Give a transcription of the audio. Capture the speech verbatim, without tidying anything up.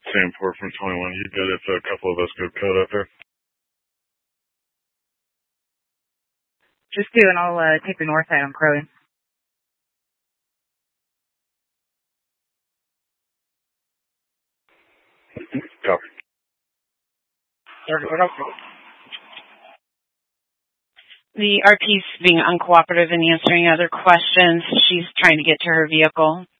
Samport from twenty-one. You good if a couple of us go code up there? Just do, and I'll uh, take the north side on Crowley. Copy. The R P's being uncooperative in answering other questions. She's trying to get to her vehicle.